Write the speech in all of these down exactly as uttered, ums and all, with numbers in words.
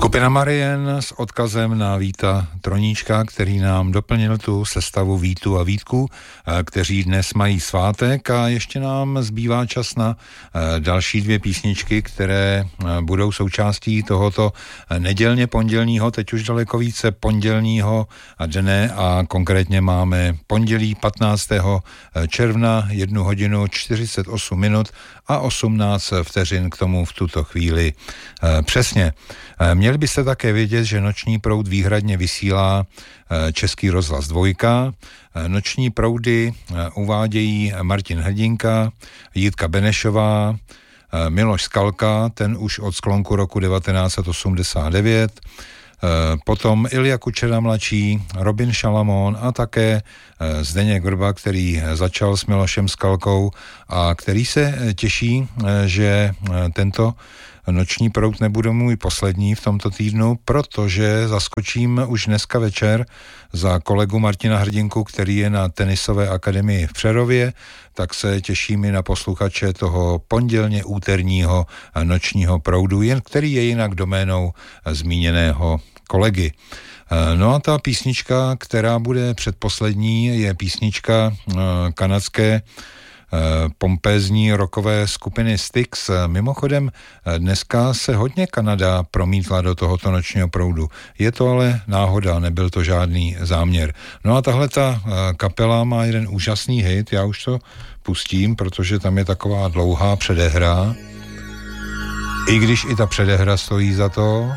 Skupina Marien s odkazem na Víta Troníčka, který nám doplnil tu sestavu Vítu a Vítku, kteří dnes mají svátek, a ještě nám zbývá čas na další dvě písničky, které budou součástí tohoto nedělně pondělního, teď už daleko více pondělního dne, a konkrétně máme pondělí patnáctého června, jednu hodinu čtyřicet osm minut a osmnáct vteřin k tomu v tuto chvíli přesně. Měli byste také vědět, že Noční proud výhradně vysílá Český rozhlas dvojka. Noční proudy uvádějí Martin Hrdinka, Jitka Benešová, Miloš Skalka, ten už od sklonku roku devatenáct set osmdesát devět, potom Ilja Kučera mladší, Robin Šalamón a také Zdeněk Vrba, který začal s Milošem Skalkou a který se těší, že tento Noční proud nebude můj poslední v tomto týdnu, protože zaskočím už dneska večer za kolegu Martina Hrdinku, který je na tenisové akademii v Přerově, tak se těším i na posluchače toho pondělně úterního Nočního proudu, jen který je jinak doménou zmíněného kolegy. No a ta písnička, která bude předposlední, je písnička kanadské pompézní rockové skupiny Styx. Mimochodem, dneska se hodně Kanada promítla do tohoto Nočního proudu. Je to ale náhoda, nebyl to žádný záměr. No a tahle ta kapela má jeden úžasný hit, já už to pustím, protože tam je taková dlouhá předehra. I když i ta předehra stojí za to.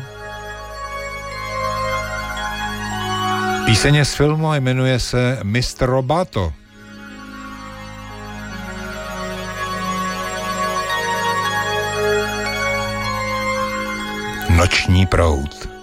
Píseň z filmu jmenuje se mister Roboto. Noční proud.